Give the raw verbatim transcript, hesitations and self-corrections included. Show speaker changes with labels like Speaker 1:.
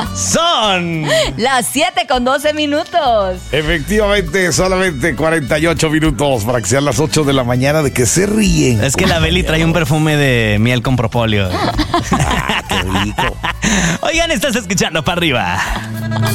Speaker 1: Son
Speaker 2: las siete con doce minutos.
Speaker 1: Efectivamente, solamente cuarenta y ocho minutos para que sean las ocho de la mañana. ¿De que se ríen?
Speaker 3: Es que la Beli trae un perfume de miel con propóleo.
Speaker 1: Ah, qué rico.
Speaker 3: Oigan, estás escuchando para arriba.